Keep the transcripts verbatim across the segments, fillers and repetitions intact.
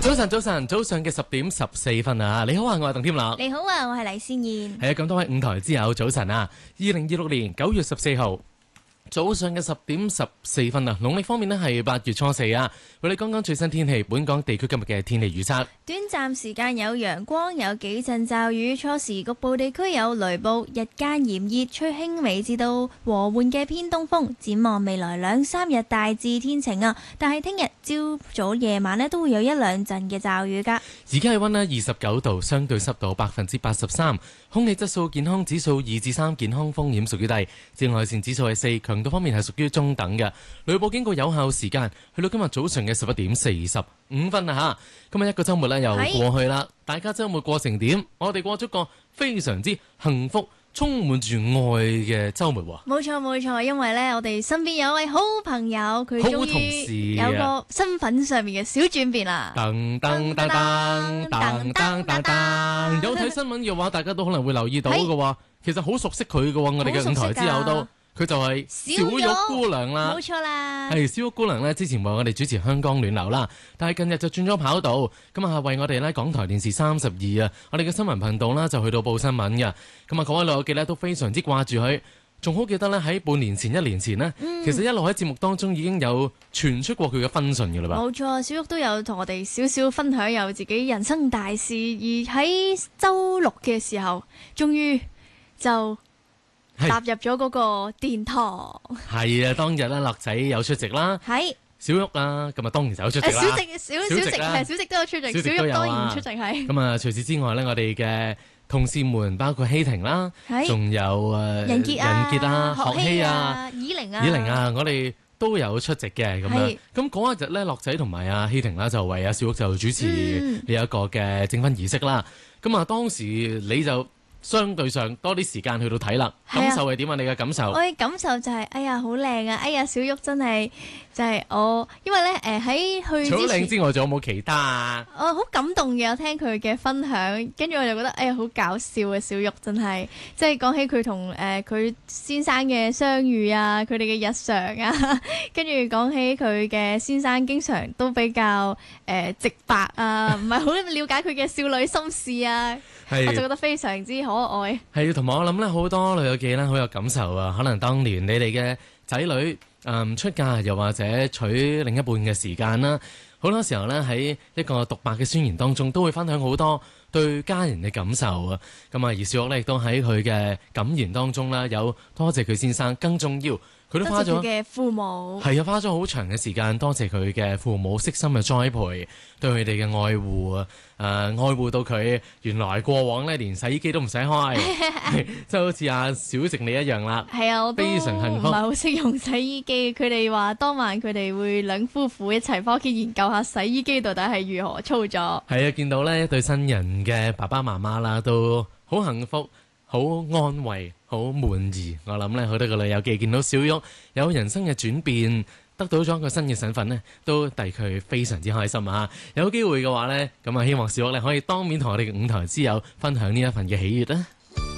早晨，早晨，早上嘅十點十四分啊！你好啊，我係鄧添樂。 你好啊，我係黎先燕。 係啊，咁多位五台之友，早晨啊！二零二六年九月十四號早上嘅十點十四分啊，農曆方面呢係八月初四啊。為你講講最新天氣，本港地區今日嘅天氣預測。 短暫時間有陽光，有幾陣驟雨，初時局部地區有雷暴，日間炎熱，吹輕微至到和緩嘅偏東風。展望未來兩三日大致天晴啊，但係聽日朝早夜晚呢都會有一兩陣嘅驟雨噶。 而家氣溫呢二十九度，相對濕度百分之八十三，空氣質素健康指數二至三，健康風險屬於低，紫外線指數係四，強度方面係屬於中等嘅。雷暴警告有效時間去到今日早上嘅十一點四十五分啊！吓，今日一個周末咧又過去啦，大家周末過成點？我哋過咗個非常之幸福、充滿住愛嘅周末喎。 冇錯冇錯，因為咧我哋身邊有位好朋友，佢終於有個身份上面嘅小轉變啦。 噔噔噔噔噔噔噔噔，有睇新聞嘅話，大家都可能會留意到嘅話，其實好熟悉佢嘅喎，我哋嘅舞台之友都。佢就係小玉姑娘啦， 冇錯啦。 係小玉姑娘呢，之前為我哋主持香江暖流啦，但係近日就轉咗跑道，咁啊為我哋呢港台電視三十二啊，我哋嘅新聞頻道啦就去到報新聞嘅，咁啊各位老友記呢都非常之掛住佢，仲好記得呢，喺半年前、一年前呢，嗯、其實一路喺節目當中已經有傳出過佢嘅婚訊嘅啦噃。冇錯，小玉都有同我哋少少分享有自己人生大事，而喺周六嘅時候，終於就踏入咗嗰個殿堂。 係啊，當日咧樂仔有出席啦，係小玉啊，咁啊當然就有出席啦。 小食小小食係小食都有出席，小玉當然唔出席係。 咁啊，除此之外咧，我哋嘅同事們包括希婷啦，仲有誒仁傑啊、 仁傑啊、學希啊、以玲啊、 以玲啊，我哋都有出席嘅咁樣。咁嗰一日咧，樂仔同埋阿希婷啦，就為阿小玉就主持呢一個嘅證婚儀式啦。咁啊，當時你就相對上多啲時間去到睇啦，感受係點啊？你嘅感受？ 我嘅感受就係、是，哎呀，好靚啊！哎呀，小玉真係就係、是、我，因為咧，誒、呃、喺去之前， 除咗靚之外，仲有冇其他啊？ 我好感動嘅，我聽佢嘅分享，跟住我就覺得，哎呀，好搞笑啊！小玉真係，即係講起佢同誒佢先生嘅相遇啊，佢哋嘅日常啊，跟住講起佢嘅先生經常都比較誒、呃、直白啊，唔係好了解佢嘅少女心事啊，我就覺得非常之可愛。 係，同埋我諗咧，好多老友記咧好有感受啊！可能當年你哋嘅仔女誒出嫁，又或者娶另一半嘅時間啦，好多時候咧喺一個獨白嘅宣言當中，都會分享好多對家人嘅感受啊！咁啊，而小玉咧亦都喺佢嘅感言當中啦，有多謝佢先生，更重要，佢都花咗佢嘅父母係啊，花咗好長嘅時間，多謝佢嘅父母悉心嘅栽培，對佢哋嘅愛護啊！誒、呃、愛護到佢原來過往咧連洗衣機都唔使開，即係好似阿小靜你一樣啦。 係啊，我都非常幸福， 唔係好識用洗衣機。佢哋話當晚佢哋會兩夫婦一齊翻屋企研究下洗衣機到底係如何操作。係啊，見到呢一對新人嘅爸爸媽媽啦，都好幸福、好安慰、好滿意。我諗呢，好多個女友記見到小玉有人生嘅轉變，得到咗一個新嘅身份呢，都替佢非常之開心啊！有機會嘅話呢，咁啊希望小玉咧可以當面同我哋嘅五台之友分享呢一份嘅喜悅啦。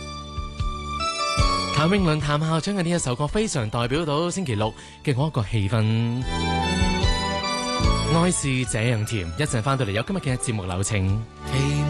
譚詠麟譚校長嘅呢一首歌非常代表到星期六嘅嗰一個氣氛。愛是這樣甜，一陣翻到嚟有今日嘅節目流程。